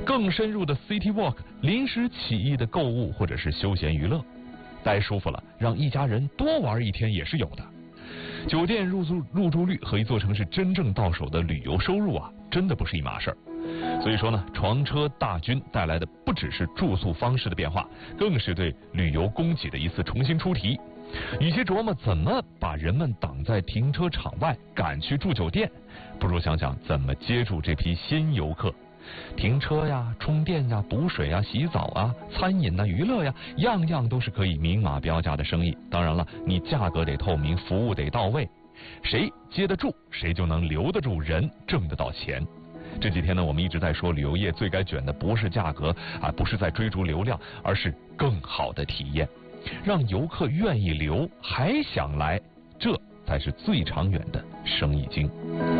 更深入的 City Walk， 临时起意的购物或者是休闲娱乐。待舒服了，让一家人多玩一天也是有的。酒店入住率和一座城市真正到手的旅游收入啊，真的不是一码事儿。所以说呢，床车大军带来的不只是住宿方式的变化，更是对旅游供给的一次重新出题。与其琢磨怎么把人们挡在停车场外赶去住酒店，不如想想怎么接住这批新游客。停车呀、充电呀、补水呀、洗澡啊、餐饮呐、娱乐呀，样样都是可以明码标价的生意。当然了，你价格得透明，服务得到位，谁接得住，谁就能留得住人，挣得到钱。这几天呢，我们一直在说，旅游业最该卷的不是价格啊，不是在追逐流量，而是更好的体验，让游客愿意留，还想来，这才是最长远的生意经。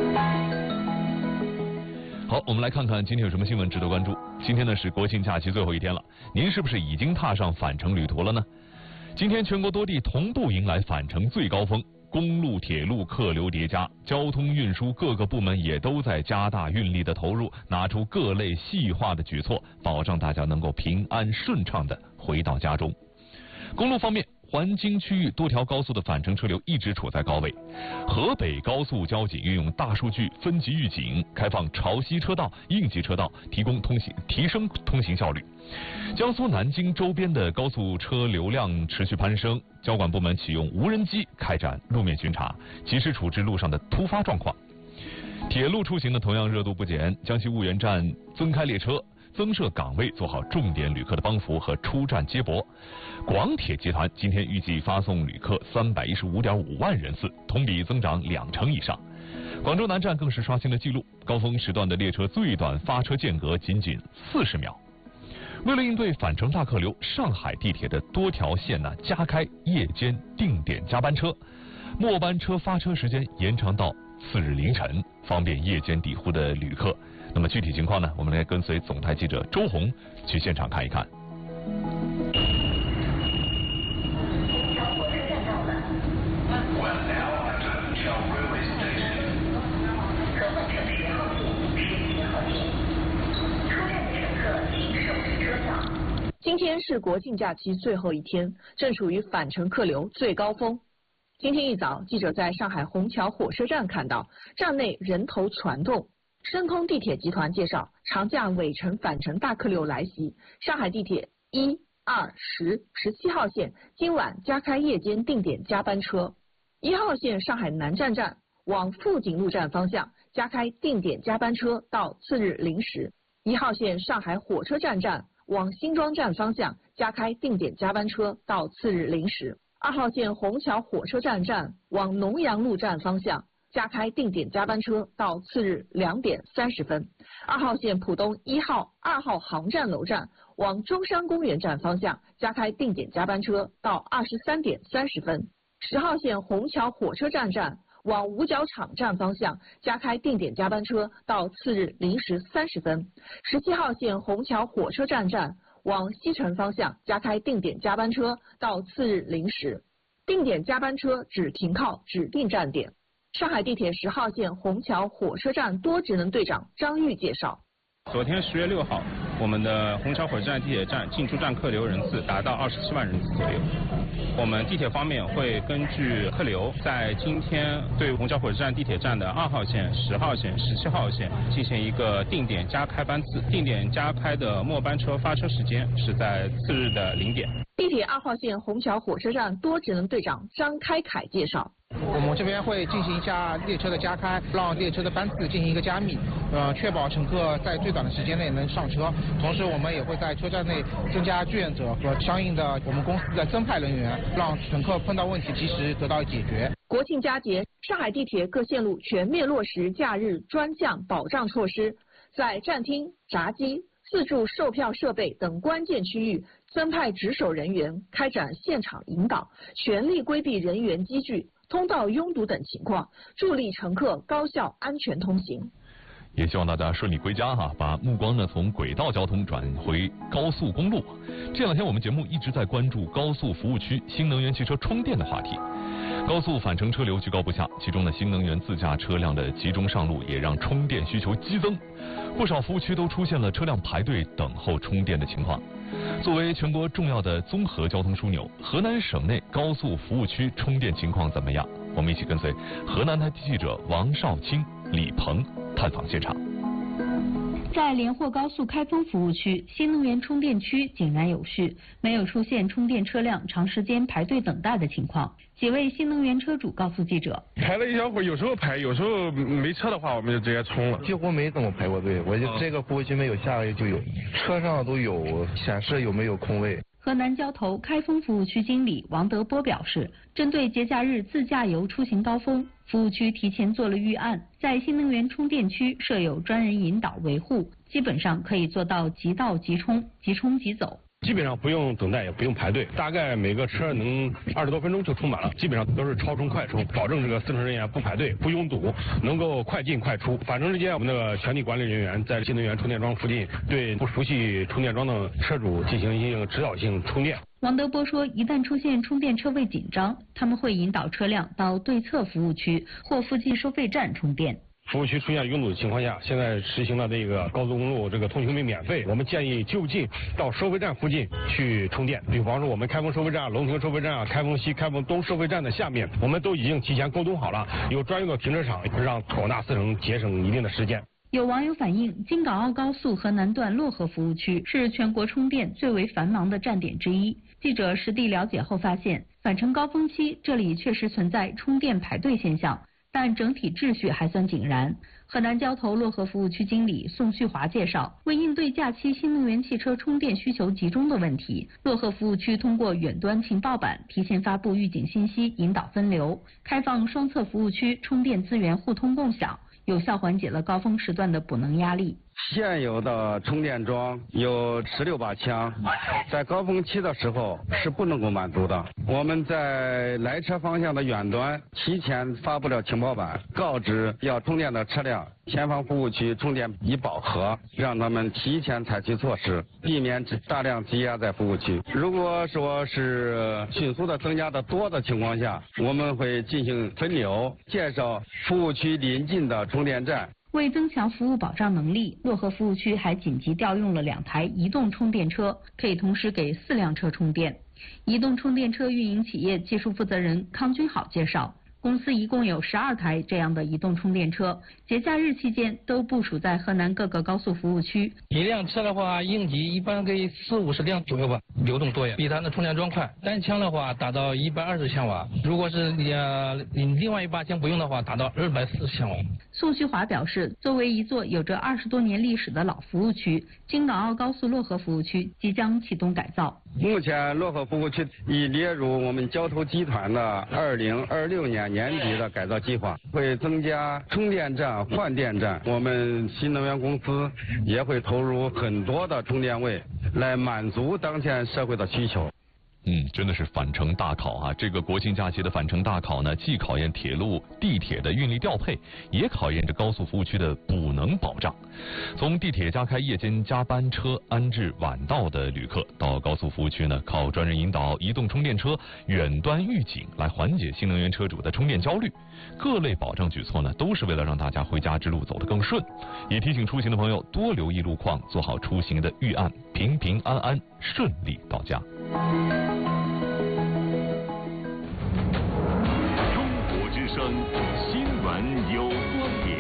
好，我们来看看今天有什么新闻值得关注。今天呢是国庆假期最后一天了，您是不是已经踏上返程旅途了呢？今天全国多地同步迎来返程最高峰，公路、铁路客流叠加，交通运输各个部门也都在加大运力的投入，拿出各类细化的举措，保障大家能够平安顺畅地回到家中。公路方面，环京区域多条高速的返程车流一直处在高位。河北高速交警运用大数据分级预警，开放潮汐车道、应急车道，提升通行效率。江苏南京周边的高速车流量持续攀升，交管部门启用无人机开展路面巡查，及时处置路上的突发状况。铁路出行呢，同样热度不减，江西婺源站增开列车，增设岗位，做好重点旅客的帮扶和出站接驳。广铁集团今天预计发送旅客315.5万人次，同比增长2%以上。广州南站更是刷新了纪录，高峰时段的列车最短发车间隔仅40秒。为了应对返程大客流，上海地铁的多条线加开夜间定点加班车，末班车发车时间延长到次日凌晨，方便夜间抵沪的旅客。那么具体情况呢，我们来跟随总台记者周红去现场看一看。 今天是国庆假期最后一天，正处于返程客流最高峰。今天一早，记者在上海虹桥火车站看到，站内人头攒动。申通地铁集团介绍，长假尾程返程大客流来袭，上海地铁1、2、10、17号线今晚加开夜间定点加班车。1号线上海南站站往富锦路站方向加开定点加班车到次日零时。1号线上海火车站站往新庄站方向加开定点加班车到次日零时。2号线虹桥火车站站往农阳路站方向加开定点加班车到次日2点30分。2号线浦东1号、2号航站楼站往中山公园站方向加开定点加班车到23点30分。10号线虹桥火车站站往五角场站方向加开定点加班车到次日0时30分。17号线虹桥火车站站往西城方向加开定点加班车到次日0时。定点加班车只停靠指定站点。上海地铁10号线虹桥火车站多职能队长张玉介绍， 昨天10月6号，我们的虹桥火车站地铁站进出站客流人次达到27万人次左右。我们地铁方面会根据客流，在今天对虹桥火车站地铁站的2号线、10号线、17号线进行一个定点加开班次，定点加开的末班车发车时间是在次日的0点。 地铁2号线虹桥火车站多职能队长张开凯介绍， 我们这边会进行一下列车的加开，让列车的班次进行一个加密，确保乘客在最短的时间内能上车。同时，我们也会在车站内增加志愿者和相应的我们公司的增派人员，让乘客碰到问题及时得到解决。 国庆佳节，上海地铁各线路全面落实假日专项保障措施，在站厅、闸机、自助售票设备等关键区域增派值守人员，开展现场引导，全力规避人员积聚、通道拥堵等情况，助力乘客高效安全通行。 也希望大家顺利回家哈，把目光呢从轨道交通转回高速公路。这两天我们节目一直在关注高速服务区新能源汽车充电的话题。高速返程车流居高不下，其中呢新能源自驾车辆的集中上路，也让充电需求激增。不少服务区都出现了车辆排队等候充电的情况。作为全国重要的综合交通枢纽，河南省内高速服务区充电情况怎么样？我们一起跟随河南台记者王少卿、李鹏探访现场。 在连霍高速开封服务区，新能源充电区井然有序，没有出现充电车辆长时间排队等待的情况。几位新能源车主告诉记者， 排了一小会儿，有时候排，有时候没车的话，我们就直接充了。 几乎没怎么排过队，我就这个服务区没有，下个就有，车上都有显示有没有空位。 河南交投开封服务区经理王德波表示，针对节假日自驾游出行高峰，服务区提前做了预案，在新能源充电区设有专人引导维护，基本上可以做到即到即充，即充即走。 基本上不用等待，也不用排队，大概每个车能20多分钟就充满了，基本上都是超充快充，保证这个司乘人员不排队、不拥堵，能够快进快出。返程之间，我们的全体管理人员在新能源充电桩附近，对不熟悉充电桩的车主进行一定指导性充电。 王德波说，一旦出现充电车位紧张，他们会引导车辆到对侧服务区或附近收费站充电。 服务区出现拥堵的情况下，现在实行了这个高速公路这个通行费免费，我们建议就近到收费站附近去充电。比方说我们开封收费站、龙亭收费站、开封西、开封东收费站的下面，我们都已经提前沟通好了，有专用的停车场，让广大司乘节省一定的时间。 有网友反映，京港澳高速河南段漯河服务区是全国充电最为繁忙的站点之一。记者实地了解后发现，返程高峰期这里确实存在充电排队现象，但整体秩序还算井然。河南交投漯河服务区经理宋旭华介绍，为应对假期新能源汽车充电需求集中的问题，漯河服务区通过远端情报板提前发布预警信息，引导分流，开放双侧服务区充电资源互通共享，有效缓解了高峰时段的补能压力。 现有的充电桩有16把枪，在高峰期的时候是不能够满足的。我们在来车方向的远端提前发布了情报板，告知要充电的车辆前方服务区充电已饱和，让他们提前采取措施，避免大量积压在服务区。如果说是迅速的增加的多的情况下，我们会进行分流，介绍服务区邻近的充电站。 为增强服务保障能力，漯河服务区还紧急调用了2台移动充电车，可以同时给4辆车充电。移动充电车运营企业技术负责人康军好介绍，公司一共有12台这样的移动充电车，节假日期间都部署在河南各个高速服务区。 一辆车的话，应急一般给40-50辆左右吧，流动多呀，比它的充电桩快。单枪的话达到120千瓦，如果是你另外一把枪不用的话，达到240千瓦。 宋旭华表示，作为一座有着20多年历史的老服务区，京港澳高速漯河服务区即将启动改造。 目前漯河服务区已列入我们交投集团的2026年年底的改造计划，会增加充电站、换电站。我们新能源公司也会投入很多的充电位，来满足当前社会的需求。 真的是返程大考啊！这个国庆假期的返程大考呢，既考验铁路、地铁的运力调配，也考验着高速服务区的补能保障。从地铁加开夜间加班车安置晚到的旅客，到高速服务区呢，靠专人引导移动充电车远端预警来缓解新能源车主的充电焦虑。各类保障举措呢，都是为了让大家回家之路走得更顺，也提醒出行的朋友多留意路况，做好出行的预案，平平安安顺利到家。 中国之声新闻有观点，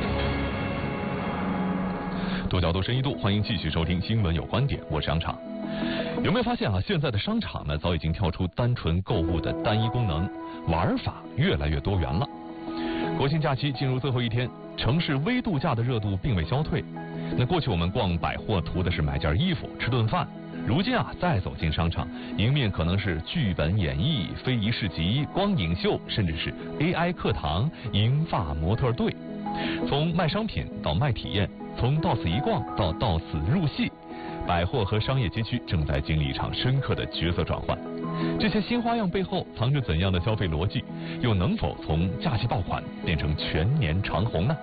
多角度深一度，欢迎继续收听新闻有观点，我是杨畅。有没有发现啊，现在的商场呢，早已经跳出单纯购物的单一功能，玩法越来越多元了。国庆假期进入最后一天，城市微度假的热度并未消退。那过去我们逛百货图的是买件衣服、吃顿饭，如今啊，再走进商场，迎面可能是剧本演绎、非遗市集、光影秀，甚至是 AI 课堂、银发模特队。从卖商品到卖体验，从到此一逛到此入戏，百货和商业街区正在经历一场深刻的角色转换。这些新花样背后藏着怎样的消费逻辑？又能否从假期爆款变成全年长红呢？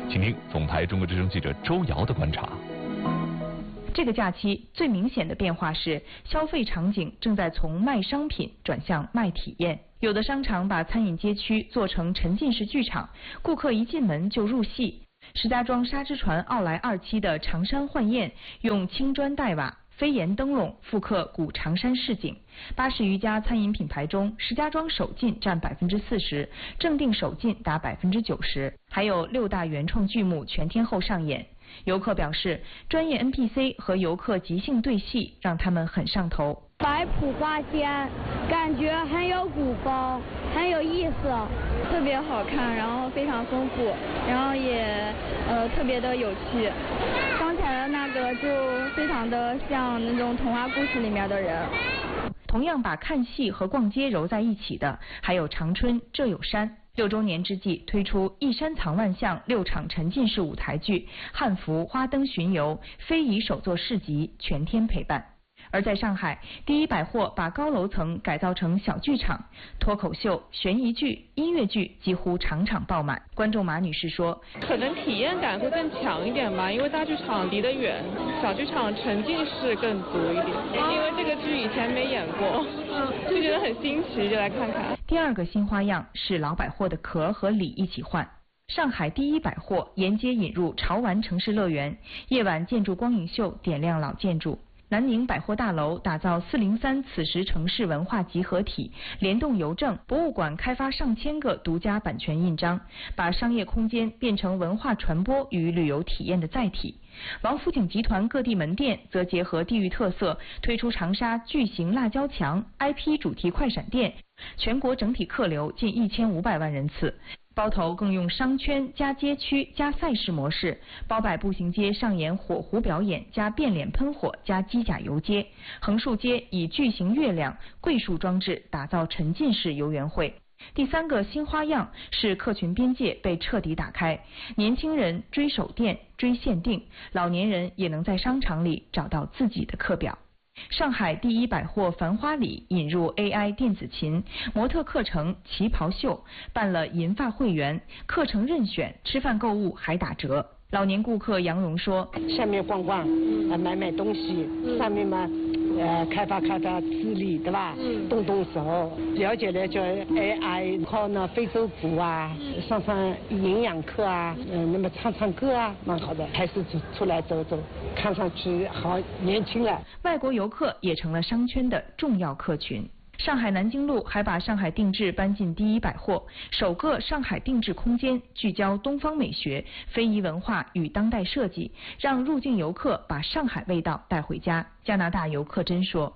请听总台中国之声记者周瑶的观察。 这个假期最明显的变化是，消费场景正在从卖商品转向卖体验。有的商场把餐饮街区做成沉浸式剧场，顾客一进门就入戏。石家庄沙之船奥莱2期的长山幻宴，用青砖黛瓦、飞檐灯笼复刻古长山市景。80余家餐饮品牌中，石家庄首进占40%，正定首进达90%，还有6大原创剧目全天候上演。游客表示，专业 NPC 和游客即兴对戏，让他们很上头。 摆谱花间，感觉很有古风，很有意思，特别好看，然后非常丰富，然后也特别的有趣。刚才的那个就非常的像那种童话故事里面的人。 同样把看戏和逛街揉在一起的，还有长春这有山。6周年之际，推出一山藏万象6场沉浸式舞台剧、汉服、花灯巡游、非遗手作市集，全天陪伴。而在上海，第一百货把高楼层改造成小剧场，脱口秀、悬疑剧、音乐剧几乎场场爆满。观众马女士说：“ 可能体验感会更强一点吧，因为大剧场离得远，小剧场沉浸式更足一点。因为这个剧以前没演过，就觉得很新奇，就来看看。” 第二个新花样是老百货的壳和里一起换。上海第一百货沿街引入潮玩城市乐园，夜晚建筑光影秀点亮老建筑。南宁百货大楼打造403此时城市文化集合体，联动邮政、博物馆开发上千个独家版权印章，把商业空间变成文化传播与旅游体验的载体。王府井集团各地门店则结合地域特色，推出长沙巨型辣椒墙、IP 主题快闪店，全国整体客流近1500万人次。包头更用商圈加街区加赛事模式，包摆步行街上演火狐表演加变脸喷火加机甲游街，横竖街以巨型月亮、桂树装置打造沉浸式游园会。第三个新花样是客群边界被彻底打开，年轻人追手店、追限定，老年人也能在商场里找到自己的课表。上海第一百货繁花里引入 AI 电子琴、模特课程、旗袍秀，办了银发会员，课程任选，吃饭购物还打折。老年顾客杨蓉说：“ 下面逛逛，买东西，上面嘛，开发智力，对吧？动手，了解了就 AI， 靠那非洲鼓啊，上营养课啊，那么唱歌啊，蛮好的。还是出来走走，看上去好年轻了。” 外国游客也成了商圈的重要客群。上海南京路还把上海定制搬进第一百货，首个上海定制空间聚焦东方美学、非遗文化与当代设计，让入境游客把上海味道带回家。加拿大游客真说：“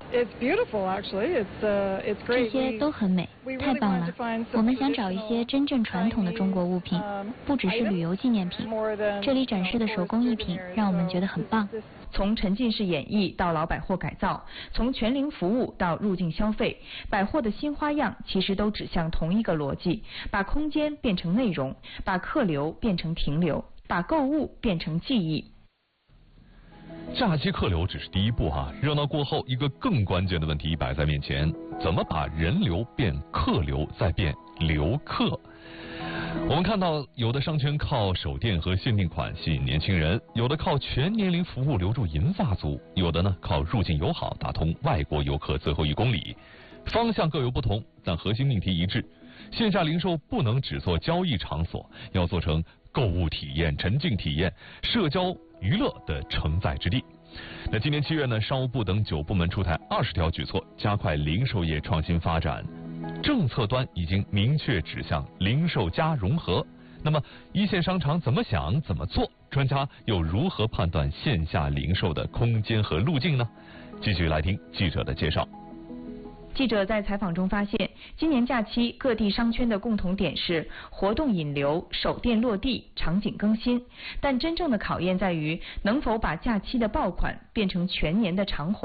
这些都很美，太棒了！我们想找一些真正传统的中国物品，不只是旅游纪念品。这里展示的手工艺品让我们觉得很棒。” 从沉浸式演绎到老百货改造，从全龄服务到入境消费，百货的新花样其实都指向同一个逻辑：把空间变成内容，把客流变成停留，把购物变成记忆。 假期客流只是第一步哈，热闹过后，一个更关键的问题摆在面前：怎么把人流变客流，再变留客？我们看到，有的商圈靠手店和限定款吸引年轻人，有的靠全年龄服务留住银发族，有的呢靠入境友好打通外国游客最后1公里。方向各有不同，但核心命题一致：线下零售不能只做交易场所，要做成购物体验、沉浸体验、社交娱乐的承载之地。那今年7月呢，商务部等9部门出台20条举措，加快零售业创新发展。政策端已经明确指向零售加融合，那么一线商场怎么想怎么做？专家又如何判断线下零售的空间和路径呢？继续来听记者的介绍。 记者在采访中发现，今年假期各地商圈的共同点是活动引流、手店落地、场景更新，但真正的考验在于能否把假期的爆款变成全年的长红。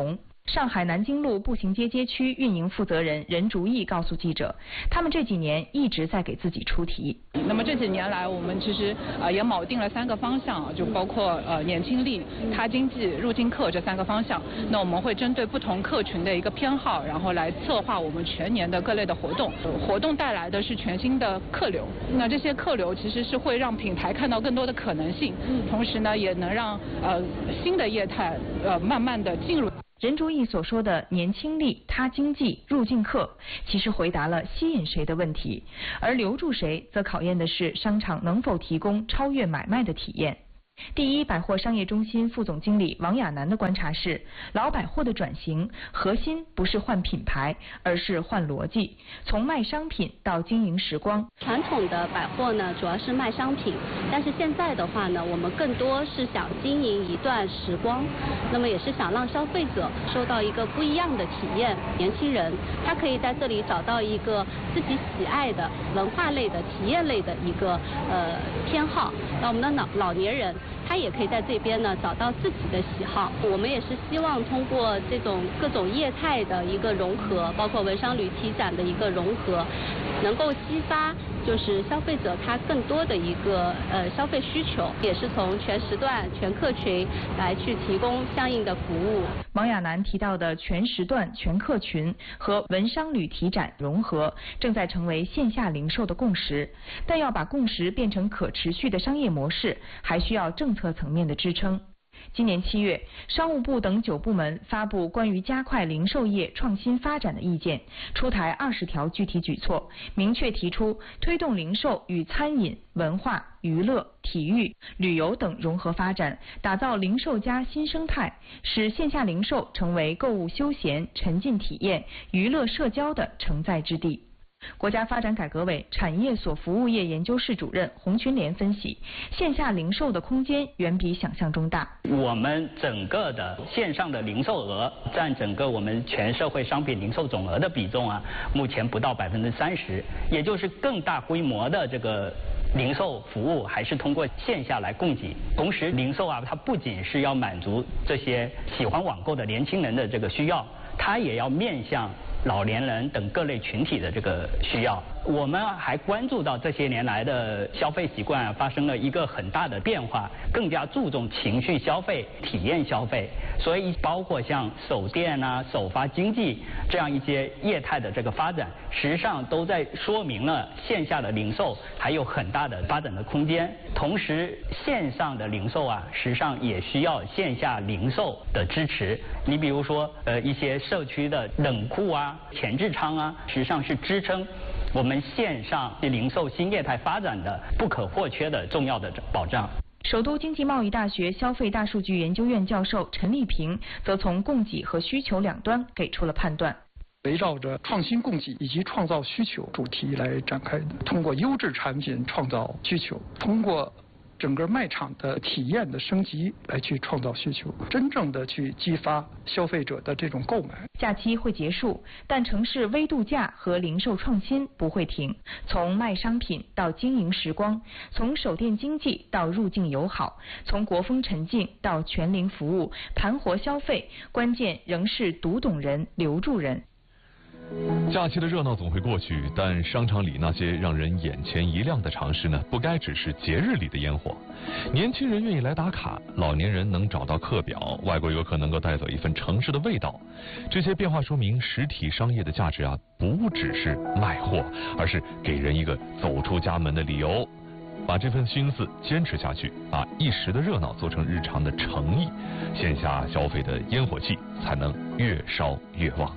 上海南京路步行街街区运营负责人任竹义告诉记者，他们这几年一直在给自己出题。 那么这几年来，我们其实也铆定了3个方向，就包括年轻力、他经济、入境客这3个方向。那我们会针对不同客群的一个偏好，然后来策划我们全年的各类的活动。活动带来的是全新的客流，那这些客流其实是会让品牌看到更多的可能性，同时呢，也能让新的业态慢慢的进入。 任竹义所说的年轻力、他经济、入境客，其实回答了吸引谁的问题，而留住谁，则考验的是商场能否提供超越买卖的体验。第一百货商业中心副总经理王亚楠的观察是，老百货的转型核心不是换品牌，而是换逻辑，从卖商品到经营时光。 传统的百货呢，主要是卖商品，但是现在的话呢，我们更多是想经营一段时光，那么也是想让消费者受到一个不一样的体验。年轻人他可以在这里找到一个自己喜爱的文化类的、体验类的一个偏好，那我们的老年人他也可以在这边呢找到自己的喜好。我们也是希望通过这种各种业态的一个融合，包括文商旅体展的一个融合，能够激发就是消费者他更多的一个消费需求，也是从全时段、全客群来去提供相应的服务。 王亚楠提到的全时段、全客群和文商旅体展融合，正在成为线下零售的共识，但要把共识变成可持续的商业模式，还需要政策层面的支撑。今年7月，商务部等9部门发布关于加快零售业创新发展的意见，出台20条具体举措，明确提出推动零售与餐饮、文化、娱乐、体育、旅游等融合发展，打造零售加新生态，使线下零售成为购物休闲、沉浸体验、娱乐社交的承载之地。国家发展改革委产业所服务业研究室主任洪群莲分析，线下零售的空间远比想象中大。 我们整个的线上的零售额占整个我们全社会商品零售总额的比重啊，目前不到30%，也就是更大规模的这个零售服务还是通过线下来供给。同时，零售啊，它不仅是要满足这些喜欢网购的年轻人的这个需要，它也要面向老年人等各类群体的这个需要。我们还关注到这些年来的消费习惯发生了一个很大的变化，更加注重情绪消费、体验消费，所以包括像首店啊、首发经济这样一些业态的这个发展，实际上都在说明了线下的零售还有很大的发展的空间。同时，线上的零售啊，实际上也需要线下零售的支持。你比如说，一些社区的冷库啊、前置仓啊，实际上是支撑我们线上零售新业态发展的不可或缺的重要的保障。 首都经济贸易大学消费大数据研究院教授陈立平则从供给和需求两端给出了判断。 围绕着创新供给以及创造需求主题来展开的，通过优质产品创造需求，通过整个卖场的体验的升级来去创造需求，真正的去激发消费者的这种购买。 假期会结束，但城市微度假和零售创新不会停。从卖商品到经营时光，从手店经济到入境友好，从国风沉浸到全零服务，盘活消费，关键仍是读懂人、留住人。 假期的热闹总会过去，但商场里那些让人眼前一亮的尝试呢，不该只是节日里的烟火。年轻人愿意来打卡，老年人能找到课表，外国游客能够带走一份城市的味道。这些变化说明实体商业的价值啊，不只是卖货，而是给人一个走出家门的理由。把这份心思坚持下去，把一时的热闹做成日常的诚意，线下消费的烟火气才能越烧越旺。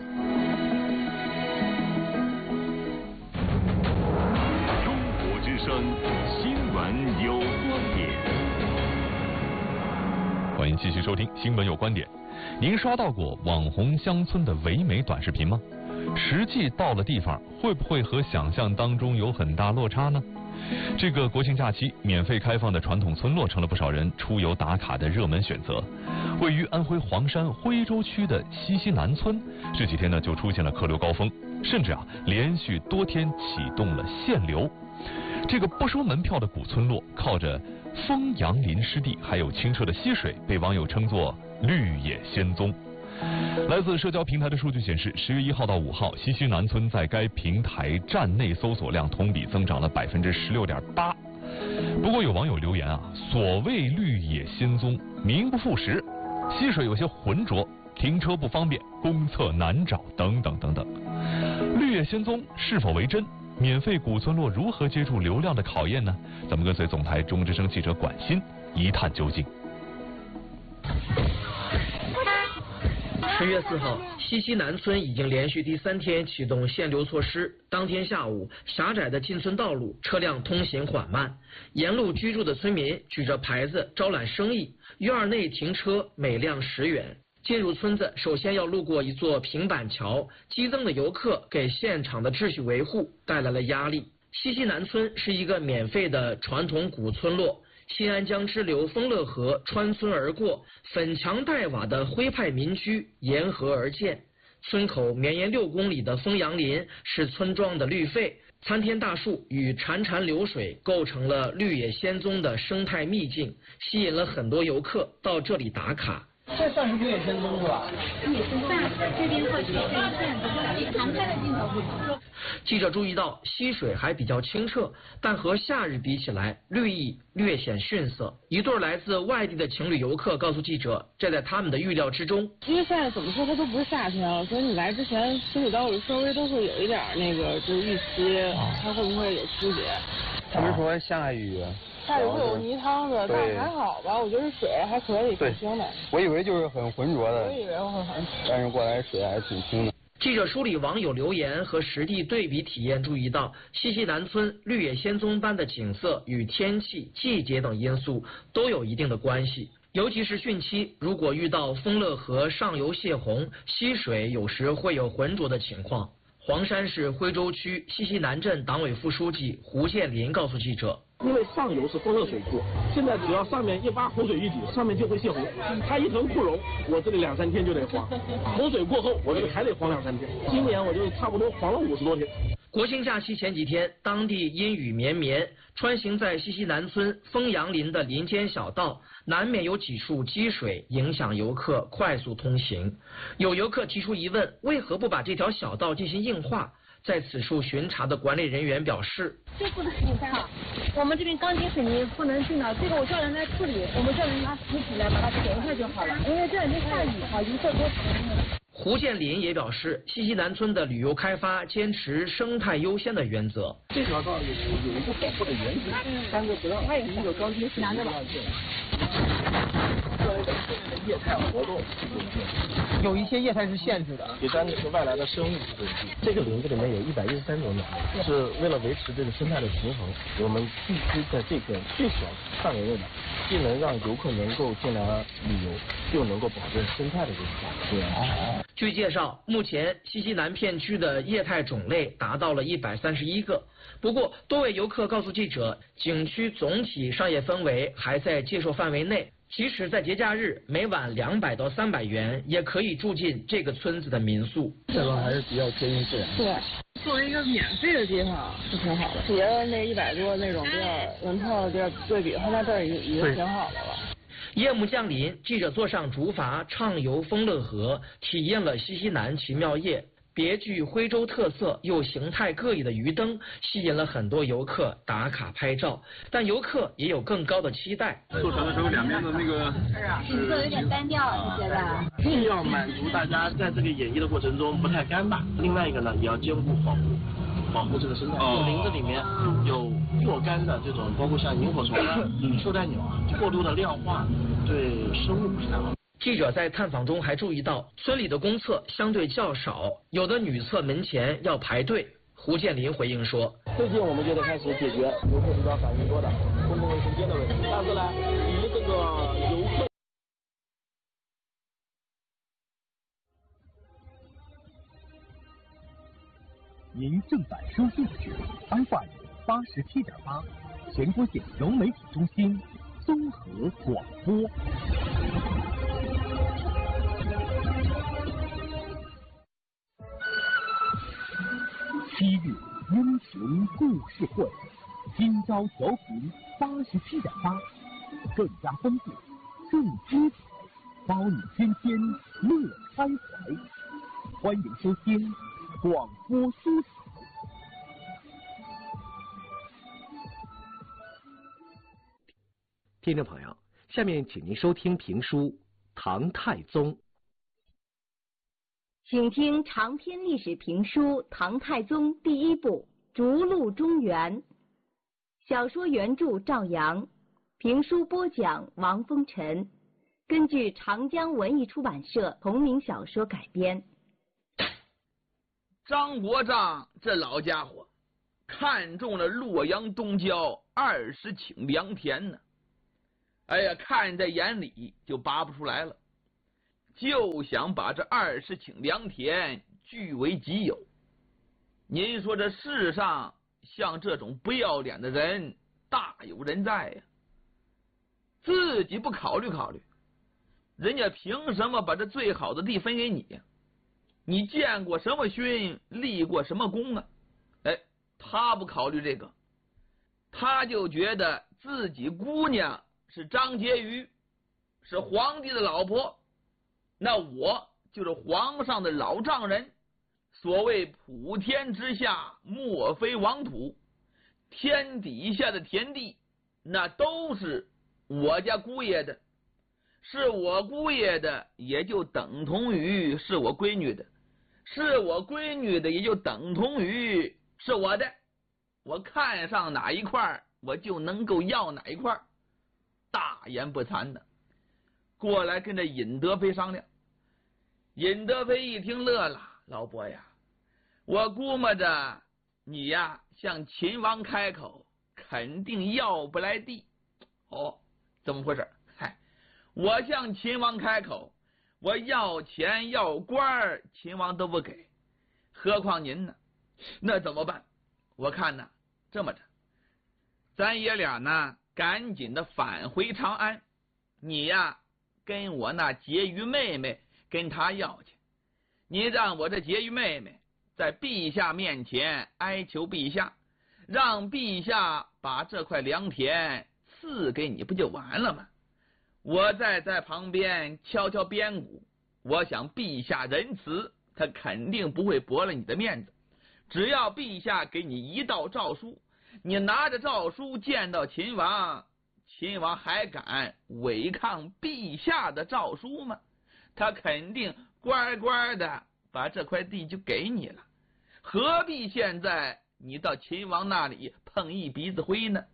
新闻有观点， 欢迎继续收听新闻有观点。您刷到过网红乡村的唯美短视频吗？实际到了地方，会不会和想象当中有很大落差呢？这个国庆假期免费开放的传统村落成了不少人出游打卡的热门选择。位于安徽黄山徽州区的西南村，这几天呢就出现了客流高峰，甚至连续多天启动了限流。这个不收门票的古村落，靠着枫杨林湿地还有清澈的溪水，被网友称作绿野仙踪。 来自社交平台的数据显示，10月1号到5号，西溪南村在该平台站内搜索量同比增长了16.8%。不过有网友留言啊，所谓绿野仙踪名不副实，溪水有些浑浊，停车不方便，公厕难找等等等等。绿野仙踪是否为真？免费古村落如何接住流量的考验呢？咱们跟随总台中国之声记者管鑫一探究竟。 10月4号，西溪南村已经连续第3天启动限流措施。当天下午，狭窄的进村道路车辆通行缓慢，沿路居住的村民举着牌子招揽生意，院内停车每辆10元。进入村子，首先要路过一座平板桥，激增的游客给现场的秩序维护带来了压力。西溪南村是一个免费的传统古村落。新安江支流丰乐河穿村而过，粉墙黛瓦的徽派民居沿河而建。村口绵延6公里的枫杨林是村庄的绿肺，参天大树与潺潺流水构成了绿野仙踪的生态秘境，吸引了很多游客到这里打卡。 这算是绿野仙踪是吧？ 这边会是这样航拍的镜头不同。 记者注意到，溪水还比较清澈，但和夏日比起来，绿意略显逊色。一对来自外地的情侣游客告诉记者，这在他们的预料之中。 因为现在怎么说，它都不是夏天了，所以你来之前心里都有稍微都会有一点那个，就是预期它会不会有区别。 他们说下雨。 下雨会有泥汤子，但是还好吧，我觉得水还可以，挺清的。 我以为就是很浑浊的， 我以为会很， 但是过来水还挺清的。 记者梳理网友留言和实地对比体验，注意到西溪南村绿野仙踪般的景色与天气、季节等因素都有一定的关系。尤其是汛期，如果遇到丰乐河上游泄洪，溪水有时会有浑浊的情况。黄山市徽州区西溪南镇党委副书记胡建林告诉记者， 因为上游是丰乐水库，现在只要上面一把洪水一挤，上面就会泄洪。它一囤库容，我这里2-3天就得黄。洪水过后，我这里还得黄2-3天。今年我就差不多黄了50多天。 国庆假期前几天，当地阴雨绵绵，穿行在西溪南村枫杨林的林间小道，难免有几处积水，影响游客快速通行。有游客提出疑问，为何不把这条小道进行硬化？在此处巡查的管理人员表示， 这不能硬化，我们这边钢筋水泥不能进了，这个我叫人来处理，我们叫人拿石子来把它填一下就好了，因为这两天下雨啊，游客多。 胡建林也表示，西溪南村的旅游开发坚持生态优先的原则。 这条道有一个保护的原则，3个不让，第一个钢筋水泥不让进，作为现在的业态活动是不能有一些业态是限制的。 第3个是外来的生物是不能进。这个林子里面有113种鸟类，是为了维持这个生态的平衡，我们必须在这个最小范围内的，既能让游客能够进来旅游，又能够保证生态的这个资源。 据介绍，目前西溪南片区的业态种类达到了131个。不过，多位游客告诉记者，景区总体商业氛围还在接受范围内。即使在节假日，每晚200到300元也可以住进这个村子的民宿。 这个还是比较贴近自然。 对，作为一个免费的地方是挺好的，别的那100多那种地儿门票的地儿对比，那这儿已经挺好的了。 夜幕降临，记者坐上竹筏畅游丰乐河，体验了西溪南奇妙夜。别具徽州特色又形态各异的鱼灯吸引了很多游客打卡拍照，但游客也有更高的期待。 坐船的时候两边的那个景色有点单调，你觉得？ 既要满足大家在这个演绎的过程中不太干巴，另外一个呢也要兼顾保护这个生态。林子里面有若干的这种，包括像萤火虫啊、秋带鸟啊，过度的量化对生物不是太好。 记者在探访中还注意到，村里的公厕相对较少，有的女厕门前要排队。胡建林回应说， 最近我们就得开始解决游客比较反映多的公共卫生间的问题，但是呢，离这个游客。 您正在收听的是安化87.8全国县融媒体中心综合广播。7日音频故事会，今朝调频87.8，更加丰富，更精彩， 包你天天乐开怀。欢迎收听广播书场。 听众朋友，下面请您收听评书《唐太宗》。 请听长篇历史评书《唐太宗》第一部《逐鹿中原》，小说原著赵阳，评书播讲王风尘，根据长江文艺出版社同名小说改编。 张国璋这老家伙看中了洛阳东郊20顷良田呢，哎呀，看在眼里就拔不出来了，就想把这20顷良田据为己有。您说这世上像这种不要脸的人大有人在呀，自己不考虑考虑，人家凭什么把这最好的地分给你呀？你见过什么勋，立过什么功啊？哎，他不考虑这个，他就觉得自己姑娘是张婕妤，是皇帝的老婆，那我就是皇上的老丈人。所谓普天之下莫非王土，天底下的田地那都是我家姑爷的，是我姑爷的也就等同于是我闺女的，是我闺女的也就等同于是我的，我看上哪一块我就能够要哪一块，大言不惭的过来跟这尹德妃商量。尹德妃一听乐了，老伯呀，我估摸着你呀向秦王开口肯定要不来地。哦，怎么回事？嗨，我向秦王开口，我要钱要官秦王都不给，何况您呢？那怎么办？我看呢，这么着，咱爷俩呢赶紧的返回长安，你呀跟我那婕妤妹妹跟他要去，你让我这婕妤妹妹在陛下面前哀求陛下，让陛下把这块良田赐给你，不就完了吗？我在旁边敲敲边鼓，我想陛下仁慈，他肯定不会驳了你的面子。只要陛下给你一道诏书，你拿着诏书见到秦王，秦王还敢违抗陛下的诏书吗？他肯定乖乖的把这块地就给你了，何必现在你到秦王那里碰一鼻子灰呢？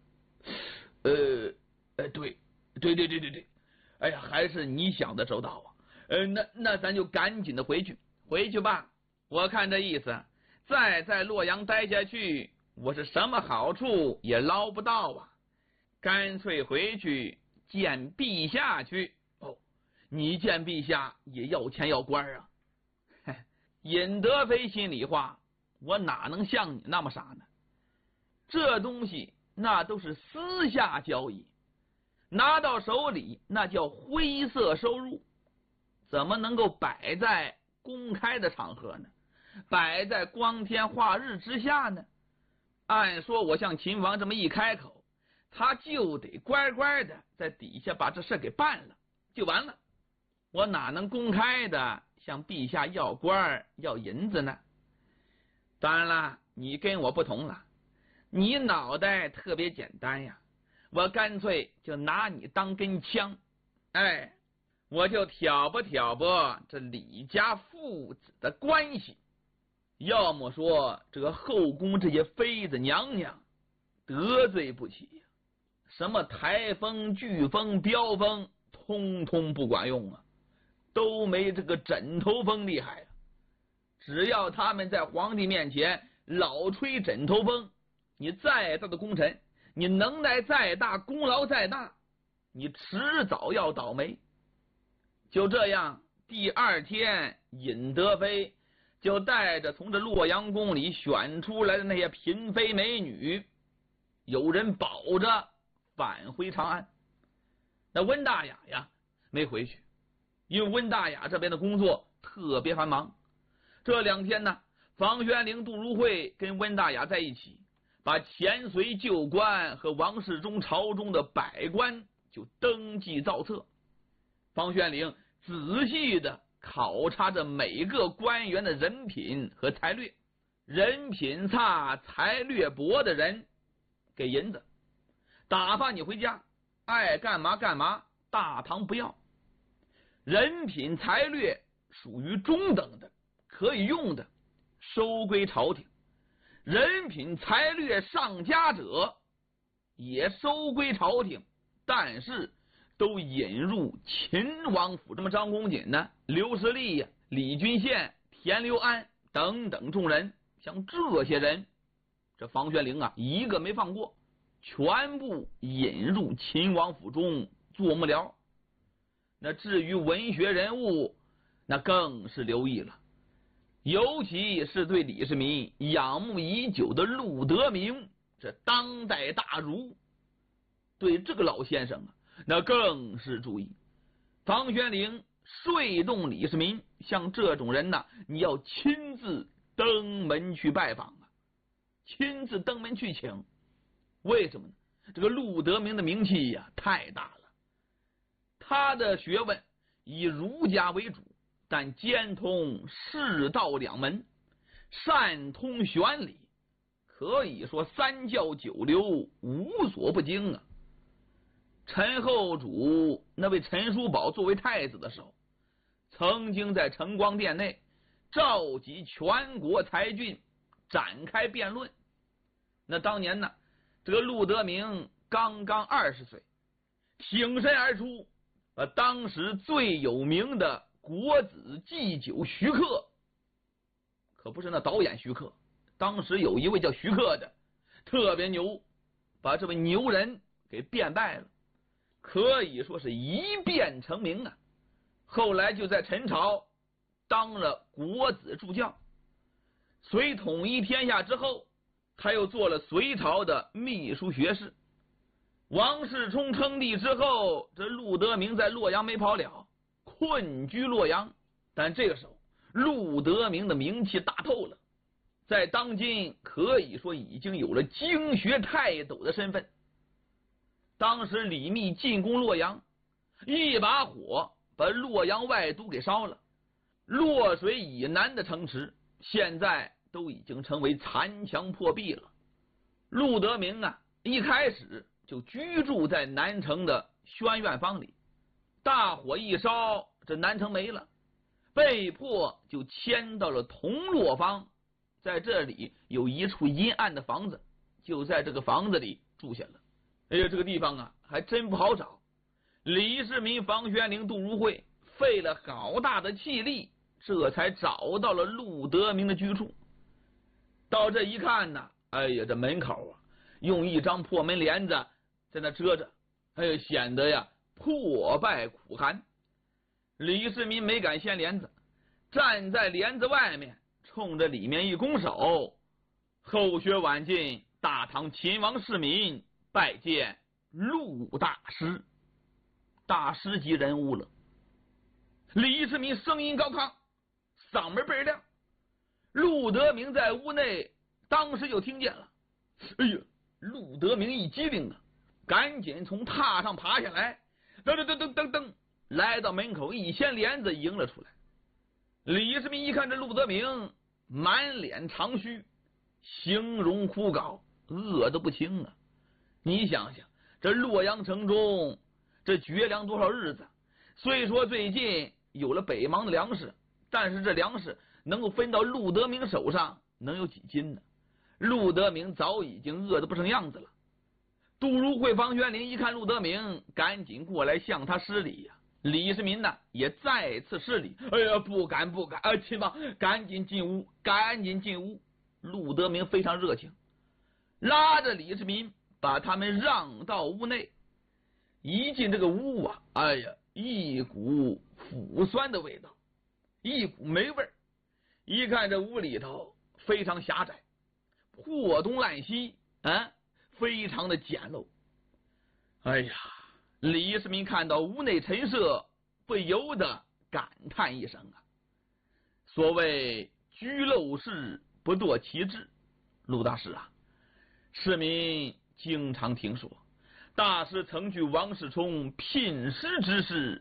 对，哎呀，还是你想的周到啊。那咱就赶紧的回去吧。我看这意思，再在洛阳待下去，我是什么好处也捞不到啊，干脆回去见陛下去。哦，你见陛下也要钱要官啊？尹德妃心里话，我哪能像你那么傻呢？这东西那都是私下交易，拿到手里那叫灰色收入，怎么能够摆在公开的场合呢？摆在光天化日之下呢？按说我向秦王这么一开口，他就得乖乖的在底下把这事给办了，就完了。我哪能公开的向陛下要官要银子呢？当然了，你跟我不同了，你脑袋特别简单呀，我干脆就拿你当根枪，哎，我就挑拨这李家父子的关系。要么说这个后宫这些妃子娘娘得罪不起呀，什么台风、飓风、飙风，通通不管用啊，都没这个枕头风厉害啊。只要他们在皇帝面前老吹枕头风，你再大的功臣，你能耐再大，功劳再大，你迟早要倒霉。就这样，第二天尹德妃就带着从这洛阳宫里选出来的那些嫔妃美女，有人保着返回长安。那温大雅呀没回去，因为温大雅这边的工作特别繁忙。这2天呢，房玄龄、杜如晦跟温大雅在一起，把前隋旧官和王世忠朝中的百官就登记造册。房玄龄仔细的考察着每个官员的人品和才略，人品差、才略薄的人给银子，打发你回家，爱干嘛干嘛，大堂不要。人品才略属于中等的，可以用的，收归朝廷；人品才略上佳者也收归朝廷，但是都引入秦王府。这么张公瑾呢、刘世立呀、李君宪、田留安等等众人，像这些人，这房玄龄啊一个没放过，全部引入秦王府中做幕僚。那至于文学人物，那更是留意了，尤其是对李世民仰慕已久的陆德明，这当代大儒，对这个老先生啊，那更是注意。房玄龄说动李世民，像这种人呢，你要亲自登门去拜访啊，亲自登门去请。为什么呢？这个陆德明的名气呀、太大了。他的学问以儒家为主，但兼通世道两门，善通玄理，可以说三教九流无所不精啊。陈后主那位陈叔宝作为太子的时候，曾经在承光殿内召集全国才俊展开辩论。那当年呢，这个陆德明刚刚20岁，挺身而出，当时最有名的国子祭酒徐克，可不是那导演徐克，当时有一位叫徐克的特别牛，把这位牛人给辩败了，可以说是一辩成名啊。后来就在陈朝当了国子助教，隋统一天下之后，他又做了隋朝的秘书学士。王世充称帝之后，这陆德明在洛阳没跑了，困居洛阳。但这个时候，陆德明的名气大透了，在当今可以说已经有了经学泰斗的身份。当时李密进攻洛阳，一把火把洛阳外都给烧了，洛水以南的城池现在都已经成为残墙破壁了。陆德明啊，一开始就居住在南城的轩苑坊里，大火一烧，这南城没了，被迫就迁到了铜锣坊，在这里有一处阴暗的房子，就在这个房子里住下了。哎呀，这个地方啊还真不好找。李世民、房玄龄、杜如晦费了好大的气力，这才找到了陆德明的居处。到这一看呢，哎呀，这门口啊用一张破门帘子在那遮着，哎呀，显得呀破败苦寒。李世民没敢掀帘子，站在帘子外面，冲着里面一拱手：“后学晚进，大唐秦王世民拜见陆大师。”大师级人物了。李世民声音高亢，嗓门倍儿亮。陆德明在屋内当时就听见了。哎呀，陆德明一激灵啊，赶紧从榻上爬下来，噔，来到门口，一掀帘子迎了出来。李世民一看这陆德明满脸长须，形容枯槁，饿得不轻啊。你想想，这洛阳城中这绝粮多少日子？虽说最近有了北邙的粮食，但是这粮食能够分到陆德明手上能有几斤呢？陆德明早已经饿得不成样子了。杜如晦、房玄龄一看陆德明，赶紧过来向他施礼呀。李世民呢也再次施礼，哎呀，不敢，秦王赶紧进屋，赶紧进屋。陆德明非常热情，拉着李世民把他们让到屋内。一进这个屋啊，哎呀，一股腐酸的味道，一股霉味儿。一看这屋里头非常狭窄，破东烂西啊，非常的简陋。哎呀，李世民看到屋内陈设，不由得感叹一声啊。所谓居陋室，不堕其志。陆大师啊，世民经常听说，大师曾据王世充聘诗之事，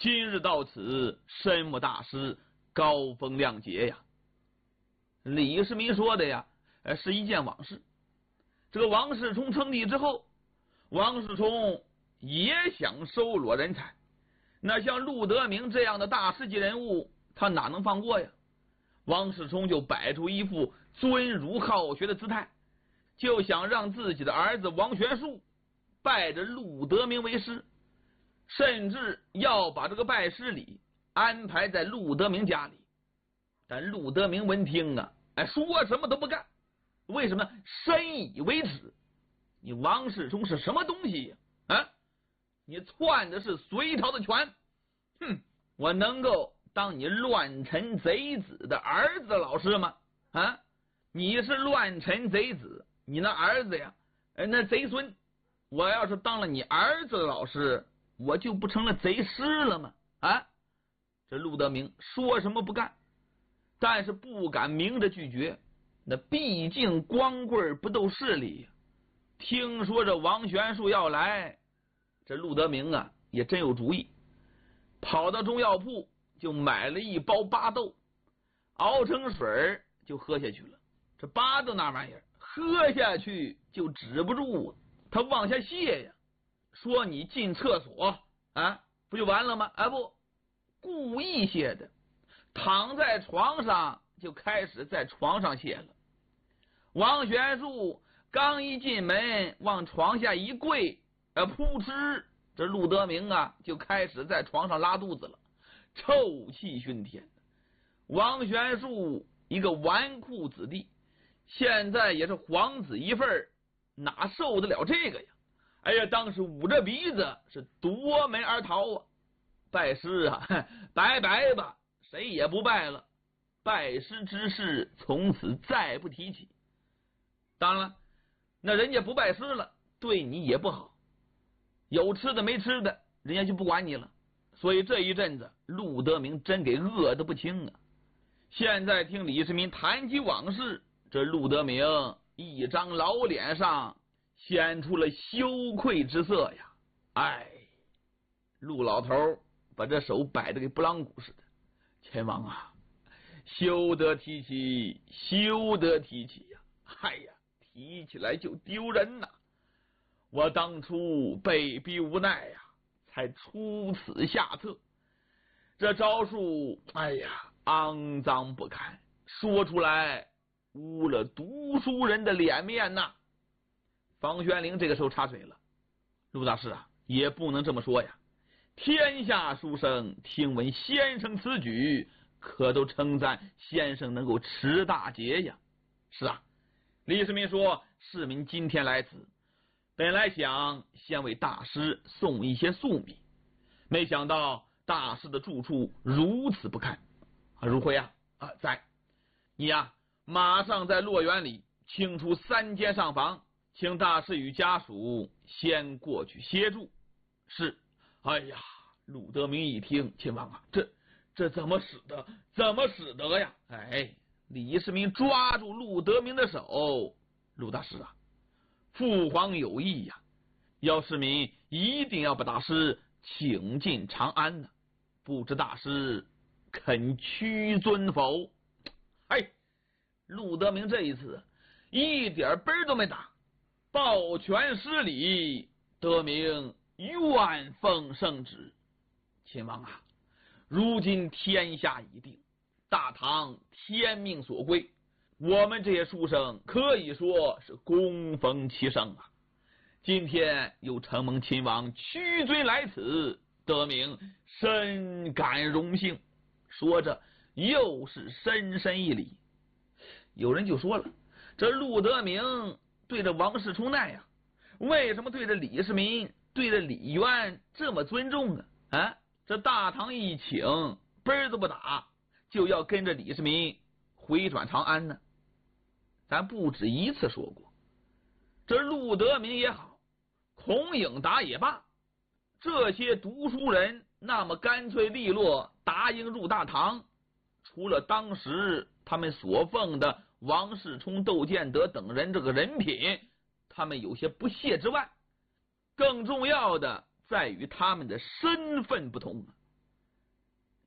今日到此，申木大师高风亮节呀。李世民说的呀，是一件往事。这个王世充称帝之后，王世充也想收罗人才，那像陆德明这样的大师级人物，他哪能放过呀？王世充就摆出一副尊儒好学的姿态，就想让自己的儿子王玄术拜着陆德明为师，甚至要把这个拜师礼安排在陆德明家里。但陆德明闻听啊，说什么都不干。为什么？深以为耻。你王世充是什么东西呀？你篡的是隋朝的权，我能够当你乱臣贼子的儿子的老师吗？你是乱臣贼子，你那儿子呀，那贼孙，我要是当了你儿子的老师，我就不成了贼师了吗？这陆德明说什么不干，但是不敢明着拒绝，那毕竟光棍不斗势力。听说这王玄术要来，这陆德明啊也真有主意，跑到中药铺就买了一包巴豆，熬成水就喝下去了。这巴豆那玩意儿喝下去就止不住，他往下泻呀。说你进厕所不就完了吗？不，故意泻的，躺在床上就开始在床上泻了。王玄术刚一进门往床下一跪，噗嗤，这陆德明啊就开始在床上拉肚子了，臭气熏天。王玄术一个纨绔子弟，现在也是皇子一份，哪受得了这个呀？当时捂着鼻子是夺门而逃啊！拜师啊，拜拜吧，谁也不拜了。拜师之事从此再不提起。当然了，那人家不拜师了，对你也不好，有吃的没吃的，人家就不管你了。所以这一阵子陆德明真给饿得不轻啊。现在听李世民谈起往事，这陆德明一张老脸上显出了羞愧之色呀。陆老头把这手摆得给拨浪鼓似的。前王啊，休得提起，休得提起呀！提起来就丢人呐。我当初被逼无奈呀，才出此下策。这招数肮脏不堪，说出来污了读书人的脸面呐。房玄龄这个时候插嘴了，陆大师啊，也不能这么说呀。天下书生听闻先生此举，可都称赞先生能够持大节呀。是啊，李世民说，市民今天来此，本来想先为大师送一些粟米，没想到大师的住处如此不堪。如辉在你马上在洛园里清出3间上房，请大师与家属先过去协助。是。陆德明一听，亲王啊，这怎么使得？怎么使得呀？李世民抓住陆德明的手，陆大师啊，父皇有意呀，要市民一定要把大师请进长安呢。不知大师肯屈尊否？陆德明这一次一点奔都没打，抱拳施礼，德明愿奉圣旨。亲王啊，如今天下已定，大唐天命所归，我们这些书生可以说是恭逢其盛啊。今天又承蒙亲王屈尊来此，德明深感荣幸。说着又是深深一礼。有人就说了，这陆德明对着王世充那样，为什么对着李世民、对着李渊这么尊重啊？这大唐一请，奔都不打，就要跟着李世民回转长安呢？咱不止一次说过，这陆德明也好，孔颖达也罢，这些读书人那么干脆利落答应入大唐，除了当时他们所奉的王世充、窦建德等人这个人品，他们有些不屑之外，更重要的在于他们的身份不同。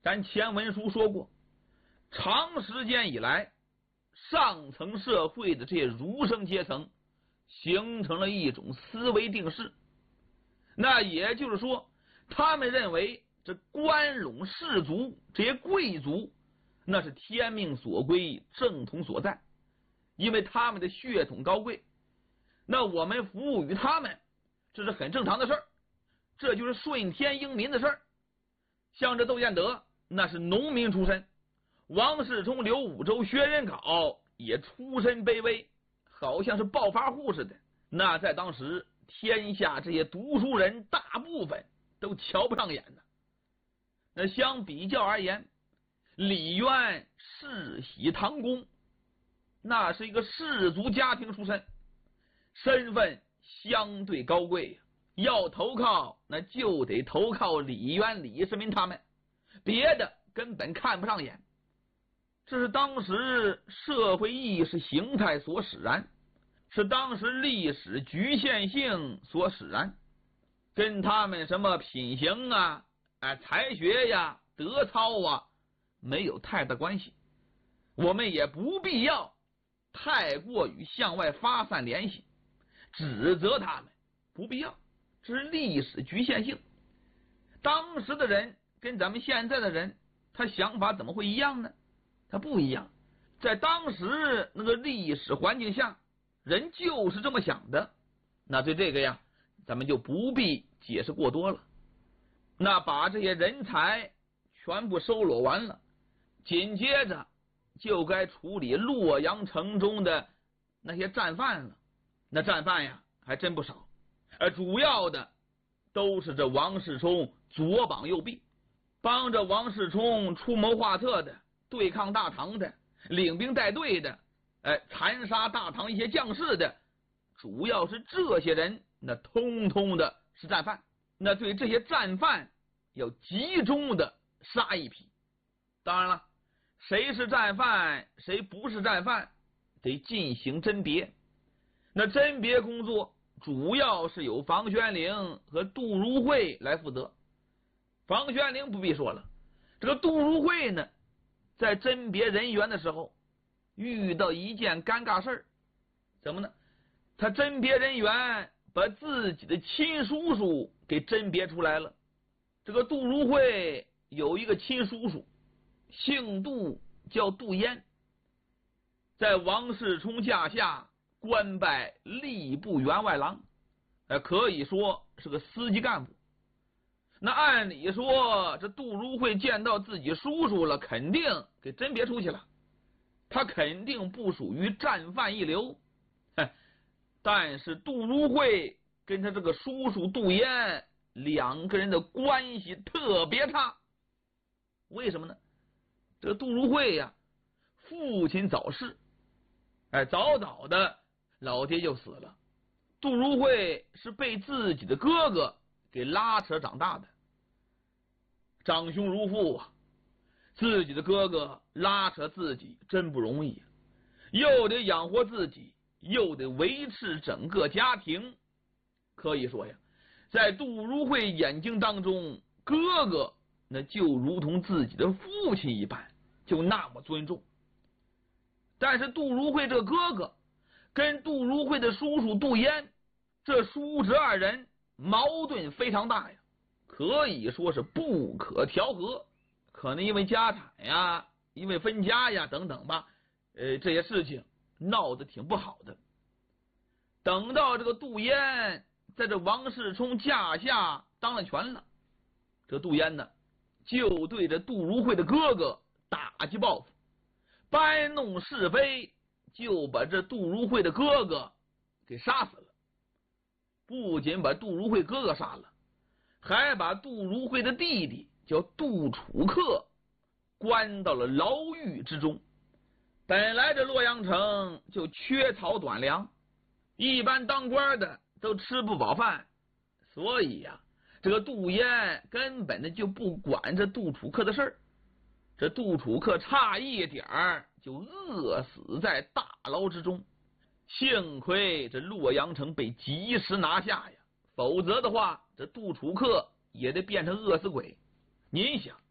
咱前文书说过，长时间以来，上层社会的这些儒生阶层形成了一种思维定式，那也就是说，他们认为这关陇士族这些贵族那是天命所归，正统所在，因为他们的血统高贵，那我们服务于他们，这是很正常的事儿，这就是顺天应民的事儿。像这窦建德那是农民出身，王世充、刘武周、薛仁杲也出身卑微，好像是暴发户似的。那在当时，天下这些读书人大部分都瞧不上眼的。那相比较而言，李渊世袭唐公，那是一个士族家庭出身，身份相对高贵，要投靠那就得投靠李渊、李世民他们，别的根本看不上眼。这是当时社会意识形态所使然，是当时历史局限性所使然，跟他们什么品行啊、才学呀、德操啊没有太大关系。我们也不必要太过于向外发散联系，指责他们，不必要，这是历史局限性。当时的人跟咱们现在的人，他想法怎么会一样呢？他不一样。在当时那个历史环境下，人就是这么想的，那对这个呀，咱们就不必解释过多了。那把这些人才全部收罗完了，紧接着就该处理洛阳城中的那些战犯了。那战犯呀还真不少，主要的都是这王世充左膀右臂，帮着王世充出谋划策的，对抗大唐的，领兵带队的，残杀大唐一些将士的，主要是这些人，那通通的是战犯。那对这些战犯要集中的杀一批。当然了，谁是战犯谁不是战犯得进行甄别。那甄别工作主要是由房玄龄和杜如晦来负责。房玄龄不必说了，这个杜如晦呢，在甄别人员的时候遇到一件尴尬事儿。怎么呢？他甄别人员把自己的亲叔叔给甄别出来了。这个杜如晦有一个亲叔叔，姓杜，叫杜淹，在王世充驾下官拜吏部员外郎，可以说是个司级干部。那按理说，这杜如晦见到自己叔叔了，肯定给甄别出去了，他肯定不属于战犯一流。但是杜如晦跟他这个叔叔杜淹两个人的关系特别差。为什么呢？这个杜如晦呀，父亲早逝，早早的老爹就死了。杜如晦是被自己的哥哥给拉扯长大的，长兄如父啊，自己的哥哥拉扯自己真不容易，又得养活自己，又得维持整个家庭。可以说呀，在杜如晦眼睛当中，哥哥那就如同自己的父亲一般，就那么尊重。但是杜如晦这个哥哥跟杜如晦的叔叔杜淹，这叔侄二人矛盾非常大呀，可以说是不可调和。可能因为家产呀，因为分家呀等等吧，这些事情闹得挺不好的。等到这个杜淹在这王世充驾下当了权了，这杜淹呢就对着杜如晦的哥哥打击报复，搬弄是非，就把这杜如晦的哥哥给杀死了。不仅把杜如晦哥哥杀了，还把杜如晦的弟弟叫杜楚客关到了牢狱之中。本来这洛阳城就缺草短粮，一般当官的都吃不饱饭，所以呀，这个杜淹根本的就不管这杜楚客的事儿。这杜楚客差一点儿就饿死在大牢之中，幸亏这洛阳城被及时拿下呀，否则的话，这杜楚客也得变成饿死鬼。您想，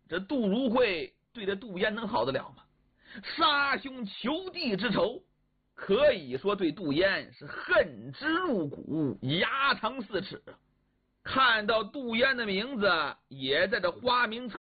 这杜如晦对这杜淹能好得了吗？杀兄求弟之仇，可以说对杜淹是恨之入骨，牙疼四尺。看到杜淹的名字也在这花名册